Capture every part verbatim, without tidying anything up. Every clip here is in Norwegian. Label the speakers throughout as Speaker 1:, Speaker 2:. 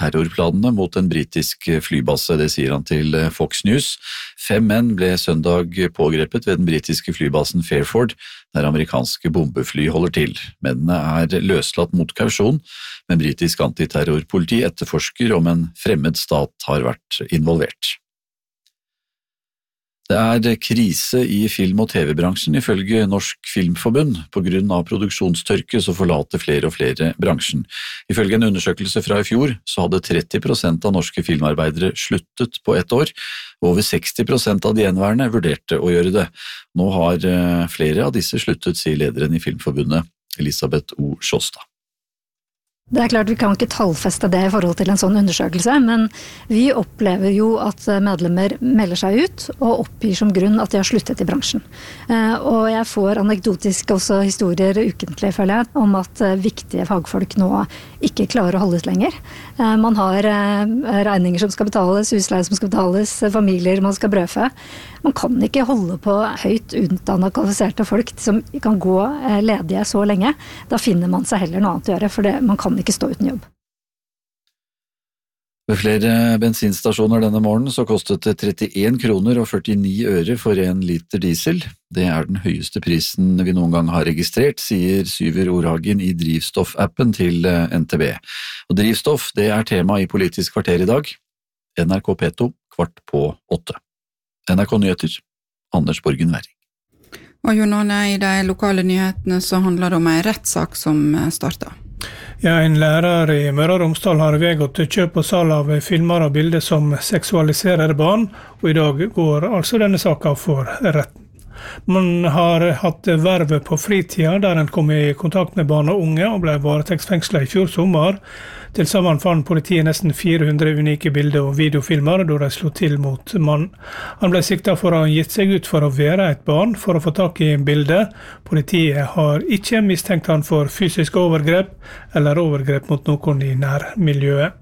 Speaker 1: terrorplanene mot en britisk flybase, det sier han til Fox News. Fem menn ble søndag pågrepet ved den britiske flybasen Fairford, der amerikanske bombefly holder til. Mennene er løslatt mot kausjon, men britisk antiterrorpoliti etterforsker om en fremmed stat har vært involvert. Det er krise i film- og tv-bransjen ifølge Norsk Filmforbund. På grunn av produksjonstørke så forlater flere og flere bransjen. Ifølge en undersøkelse fra i fjor så hadde tretti prosent av norske filmarbeidere sluttet på ett år. Over seksti prosent av de gjenværende vurderte å gjøre det. Nå har flere av disse sluttet, sier lederen i Filmforbundet, Elisabeth O. Sjåstad.
Speaker 2: Det er klart vi kan ikke tallfeste det i forhold til en sånn undersøkelse, men vi opplever jo at medlemmer melder seg ut og oppgir som grunn at de har sluttet i bransjen. Og jeg får anekdotisk også historier ukentlig, føler jeg, om at viktige fagfolk nå ikke klarer å holdes lenger. Man har regninger som skal betales, husleie som skal betales, familier man skal brødfø. Man kan ikke holde på høyt utdannet kvalifiserte folk som kan gå ledige så lenge. Da finner man seg heller noe annet å gjøre, for det, man kan ikke stå uten jobb.
Speaker 1: Ved flere bensinstasjoner denne morgenen så kostet det trettien kroner og førtini øre for en liter diesel. Det er den høyeste prisen vi noen gang har registrert, sier Syver Orhagen i drivstoffappen til N T B. Og drivstoff, det er tema i Politisk kvarter i dag. N R K P to, kvart på åtte. N R K Nyheter, Anders Borgen Werring.
Speaker 3: Og Jon Arne, i de lokale nyhetene så handler det om en rettssak som starter.
Speaker 4: Ja, en lærer i Møre og Romsdal har vedgått kjøp og salg av filmer og bilder som seksualiserer barn, og i dag går altså denne saken for retten. Man har hatt vervet på fritida der en kom i kontakt med barn og unge og ble varetektsfengslet i fjor sommer. Til sammen fant politiet nesten fire hundre unike bilder og videofilmer da de slo til mot mann. Han ble siktet for å ha gitt seg ut for å være et barn for å få tak i bildet. Politiet har ikke mistenkt han for fysisk overgrep eller overgrep mot noen i nærmiljøet.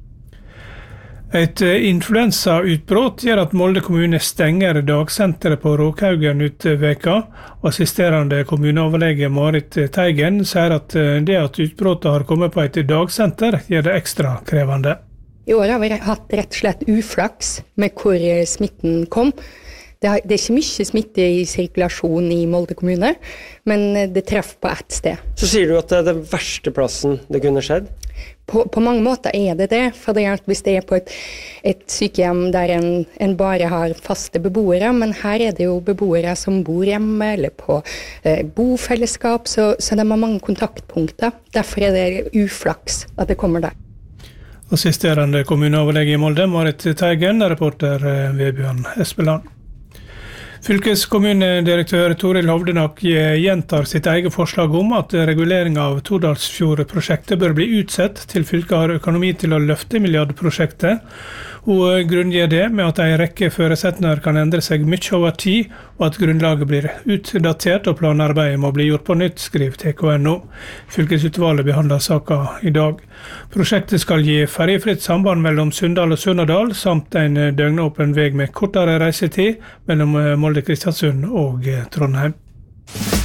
Speaker 4: Et influensautbrott gjør at Molde kommune stenger dagsenteret på Råkhaugen ut veka. Assisterende kommuneoverlege Marit Teigen sier at det at utbrottet har kommet på et dagsenter gjør det ekstra krevende.
Speaker 5: I år har vi hatt rett og slett uflaks med hvor smitten kom. Det er ikke mye smitte i sirkulasjon i Molde kommune, men det treffer på ett sted.
Speaker 6: Så sier du at det er den verste plassen det kunne skjedd?
Speaker 5: På, på mange måter er det det, for det er at hvis det er på et, et sykehjem der en, en bare har faste beboere, men her er det jo beboere som bor hjemme eller på eh, bofellesskap, så, så de har mange kontaktpunkter. Derfor er det uflaks at det kommer der.
Speaker 4: Assisterende kommuneoverlege i Molde, Marit Teigen, reporter Vebjørn Espeland. Fylkeskommunedirektør Toril Hovdenak gjentar sitt eget forslag om at regulering av Tordalsfjord-prosjektet bør bli utsett til fylket har økonomi til å løfte milliardprosjektet. Hun grunngir det med at en rekke føresetninger kan endre seg mye over tid, og at grunnlaget blir utdatert og planarbeidet må bli gjort på nytt, skriver T K N O. Fylkesutvalget behandler saken i dag. Prosjektet skal gi ferjefritt samband mellom Sunndal og Sunnadal, samt en døgnåpen vei med kortere reisetid mellom Molde, Kristiansund og Trondheim.